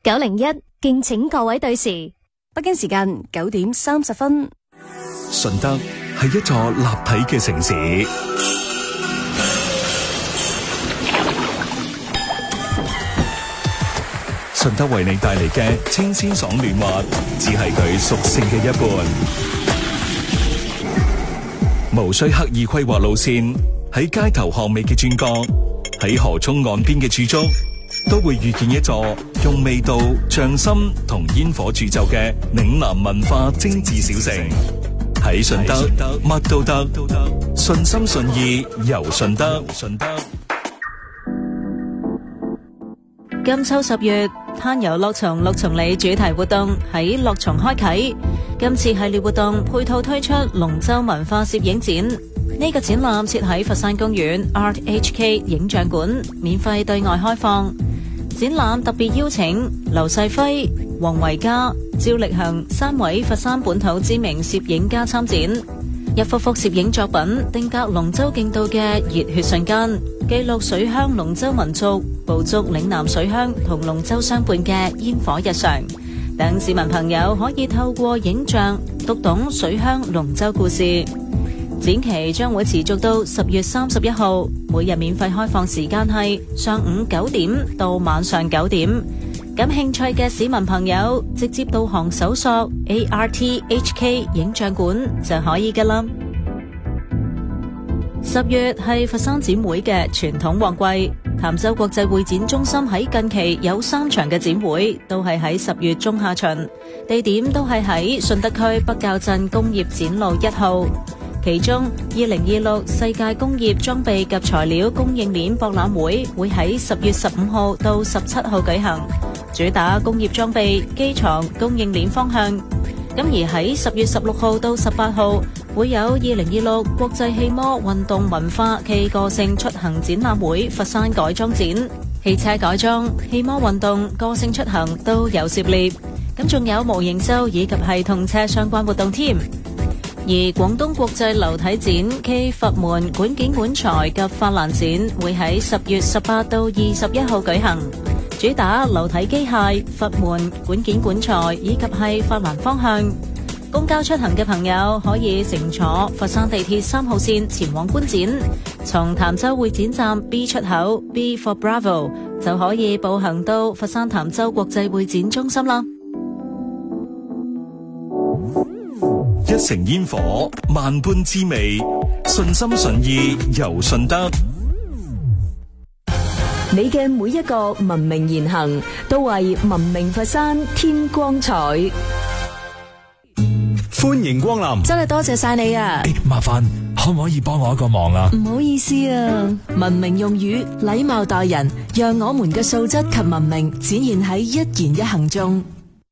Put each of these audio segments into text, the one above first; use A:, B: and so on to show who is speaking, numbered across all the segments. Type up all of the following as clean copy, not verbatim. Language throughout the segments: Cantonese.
A: 901，敬請各位對時。
B: 北京時間9:30。
C: 順德係一座立體嘅城市，順德為你帶嚟嘅清鮮爽嫩滑，只係佢屬性嘅一半。無需刻意規劃路線，喺街頭巷尾嘅轉角，喺河涌岸邊嘅駐足，都會遇見一座用味道、匠心同煙火鑄就嘅嶺南文化精緻小城。喺順德，乜都得，順心順意遊順德。
D: 金秋10月，灘遊樂松綠松里主題活動喺樂松開啟。今次系列活動配套推出龍舟文化攝影展，呢個展覽設喺佛山公園 Art HK 影像館，免費對外開放。展覽特別邀請劉世輝、黃維嘉、趙力恒3位佛山本土知名攝影家參展。一幅幅攝影作品定格龍舟競渡嘅熱血瞬間，記錄水鄉龍舟民族捕捉嶺南水鄉同龍舟相伴嘅煙火日常，等市民朋友可以透過影像讀懂水鄉龍舟故事。展期將會持續到10月31號，每日免費開放時間係上午9點到晚上9點。感興趣嘅市民朋友直接導航搜索 ARTHK 影像館就可以㗎啦。10月係佛山展會嘅傳統旺季，潭州國際會展中心喺近期有3場嘅展會，都係喺10月中下旬，地點都係喺順德區北滘鎮工業展路1號。其中2026世界工業裝備及材料供應鏈博覽會會喺10月15號到17號舉行，主打工業裝備、機床供應鏈方向。咁而喺10月16號到18號會有2026國際汽摩運動文化暨個性出行展覽會佛山改裝展，汽車改裝、汽摩運動、個性出行都有涉獵。咁仲有模型秀以及係同車相關活動添。而廣東國際流體展暨佛門管件管材及法蘭展會喺10月18到21號舉行，主打流體機械、佛門管件管材以及係法蘭方向。公交出行嘅朋友可以乘坐佛山地鐵3號線前往觀展，從潭州會展站 B 出口 B for Bravo 就可以步行到佛山潭州國際會展中心啦。
C: 一城煙火，萬般滋味，順心順意遊順德。
B: 你嘅每一個文明言行，都為文明佛山添光彩。
E: 歡迎光臨，
B: 真係多謝晒你啊！
E: 麻煩可唔可以幫我一個忙啊？
B: 唔好意思啊，文明用語，禮貌待人，讓我們嘅素質及文明展現喺一言一行中。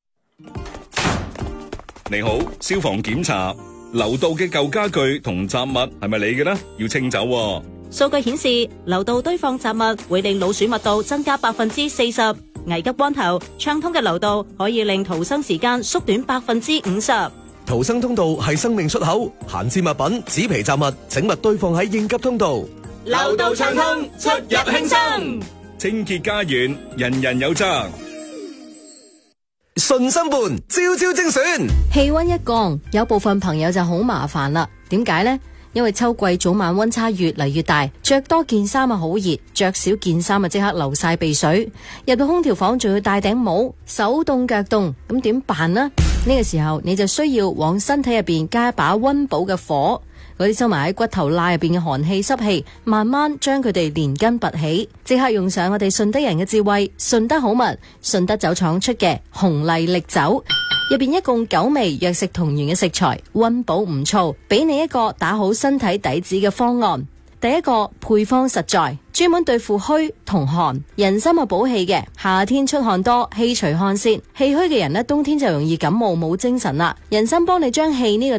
F: 你好，消防檢查，樓道嘅舊家具同雜物係咪你嘅呢？要清走喎。
D: 數據顯示，樓道堆放雜物會令老鼠密度增加40%，危急關頭，暢通嘅樓道可以令逃生時間縮短50%。
G: 逃生通道係生命出口，閒置物品、紙皮雜物，請勿堆放喺應急通道。
H: 樓道暢通，出入輕鬆。
F: 清潔家園，人人有責。
G: 順心伴，朝朝精選。
B: 氣溫一降，有部分朋友就好麻煩啦。點解呢？因為秋季早晚溫差越嚟越大，着多件衫啊好熱，着少件衫啊即刻流晒鼻水。入到空調房仲要戴頂帽，手凍腳凍，咁點辦呢？呢個時候你就需要往身體入邊加一把溫補嘅火。嗰啲收埋喺骨頭罅入邊嘅寒氣濕氣，慢慢將佢哋連根拔起，即刻用上我哋順德人嘅智慧，順德好物，順德酒廠出嘅紅麗力酒，入邊一共9味藥食同源嘅食材，溫補唔燥，俾你一個打好身體底子嘅方案。第一個配方實在，專門對付虛同寒，人參係補氣嘅，夏天出汗多，氣除汗泄，氣虛嘅人呢，冬天就容易感冒冇精神啦。人參幫你將氣呢個